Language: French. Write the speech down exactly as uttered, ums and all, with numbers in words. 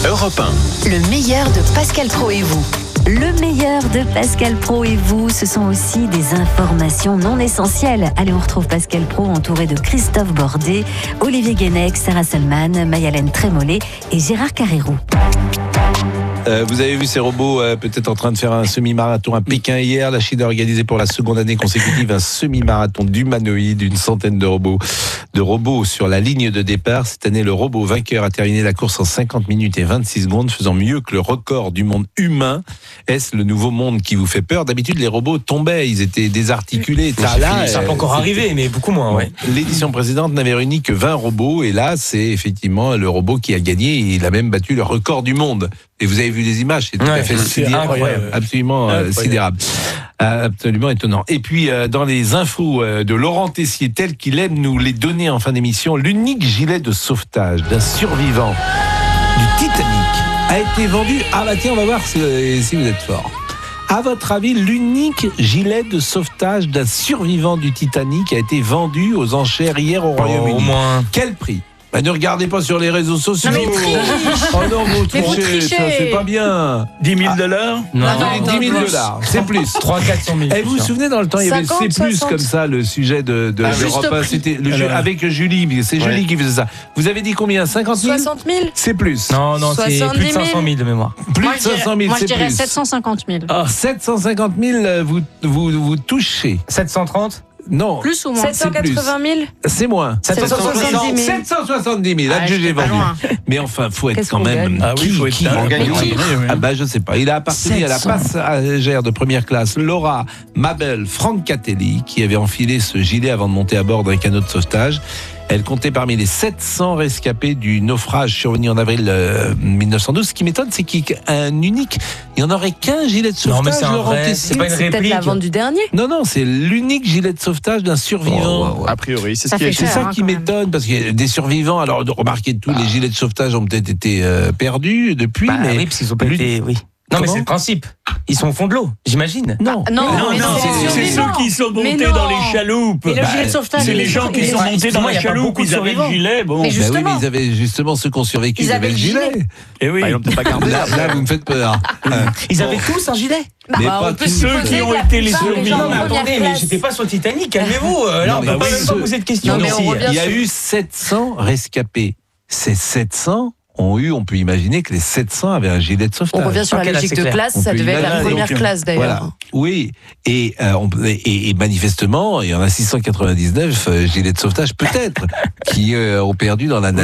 Europe un. Le meilleur de Pascal Praud et vous. Le meilleur de Pascal Praud et vous, ce sont aussi des informations non essentielles. Allez, on retrouve Pascal Praud entouré de Christophe Bordet, Olivier Guénec, Sarah Salman, Mayalène Trémollet et Gérard Carrérou. Euh, vous avez vu ces robots euh, peut-être en train de faire un semi-marathon à Pékin hier. La Chine a organisé pour la seconde année consécutive un semi-marathon d'humanoïdes, une centaine de robots, de robots sur la ligne de départ. Cette année, le robot vainqueur a terminé la course en cinquante minutes et vingt-six secondes, faisant mieux que le record du monde humain. Est-ce le nouveau monde qui vous fait peur? D'habitude, les robots tombaient, ils étaient désarticulés. Ça, là, ça peut euh, encore arriver, mais beaucoup moins. Ouais. L'édition précédente n'avait réuni que vingt robots, et là, c'est effectivement le robot qui a gagné. Et il a même battu le record du monde. Et vous avez vu les images, c'est tout ouais, à fait c'est sidérable, incroyable. absolument euh, sidérable, euh, absolument étonnant. Et puis euh, dans les infos euh, de Laurent Tessier, tel qu'il aime nous les donner en fin d'émission, l'unique gilet de sauvetage d'un survivant du Titanic a été vendu. Ah bah tiens, on va voir si, si vous êtes fort. À votre avis, l'unique gilet de sauvetage d'un survivant du Titanic a été vendu aux enchères hier au Royaume-Uni. Oh, au moins. Quel prix? Bah, ne regardez pas sur les réseaux sociaux. Non, mais triche. Oh non, vous Mais vous trichez, ça trichez. c'est pas bien. dix mille dollars Non, non, dix mille dollars, c'est plus. trois cents à quatre cents mille. Et vous vous souvenez, dans le temps, il y avait cinquante, C'est plus soixante. comme ça, le sujet de, de Ah, l'Europe juste un. prix. C'était le jeu Alors. avec Julie, mais c'est Julie Ouais. qui faisait ça. Vous avez dit combien? cinquante mille? soixante mille. C'est plus. Non, non, c'est soixante-dix plus de cinq cent mille de mémoire. Plus Moi, de je dirais- cinq cent mille, Moi, je c'est dirais plus. sept cent cinquante mille. Ah, sept cent cinquante mille, vous, vous, vous touchez. sept cent trente Non. Plus ou moins sept cent quatre-vingt mille. C'est moins. sept cent soixante-dix mille. sept cent soixante-dix mille, Ah, adjugé j'étais pas vendu. loin. Mais enfin, faut être Qu'est-ce quand qu'on même. gagne Ah oui, qui, faut être qui là. en gagne? Oui, oui. Ah bah je sais pas. Il a appartenu à la passagère de première classe, Laura Mabel Francatelli, qui avait enfilé ce gilet avant de monter à bord d'un canot de sauvetage. Elle comptait parmi les sept cents rescapés du naufrage survenu en avril euh, mille neuf cent douze. Ce qui m'étonne, c'est qu'il y a un unique. Il n'y en aurait qu'un gilet de sauvetage. Non, mais c'est un Laurent vrai. Tessier. C'est pas une C'est peut-être réplique. la vente du dernier. Non, non, c'est l'unique gilet de sauvetage d'un survivant. A priori, c'est ce Ça qui fait est C'est cher, ça hein, qui quand même. m'étonne, parce qu'il y a des survivants. Alors, remarquez, tous les gilets de sauvetage ont peut-être été euh, perdus depuis, Bah mais oui, parce qu'ils ont pas lui- été. Oui. Non, mais Comment c'est le principe. Ils sont au fond de l'eau, j'imagine. non. Non, Non, mais non, non, c'est c'est c'est survivant. ceux qui sont Mais montés non. dans les chaloupes. Et le Bah, gilet de sauvetage, C'est il les est gens sur- qui il est sont sur- montés dans excuse-moi, les il y a pas chaloupes, beaucoup de ils avaient le survivants. gilet. Bon, Mais Bah oui, justement. mais ils avaient justement ceux qui ont survécu, Ils ils avaient avaient le le gilet. et oui. Bah, Ils l'ont peut-être pas gardé. Là, là, vous me faites peur. Ils avaient tous un gilet. Mais Bah, pas on peut tous. Ceux supposer qui ont que la été les plupart des survivants. gens Non, mais en première attendez, mais classe- j'étais pas sur le Titanic, calmez-vous. Euh, Là, Non, on mais peut pas oui, même ce- pas poser de questions. Non, mais ici. on revient Il y a sur- eu sept cents rescapés. Ces sept cents ont eu, on peut imaginer que les sept cents avaient un gilet de sauvetage. On revient sur la Ok, là, logique c'est de clair. classe, On ça peut devait être la imaginer, première donc, classe d'ailleurs. Voilà. Oui, et, euh, on, et, et manifestement, il y en a six cent quatre-vingt-dix-neuf euh, gilets de sauvetage peut-être qui euh, ont perdu dans la nature.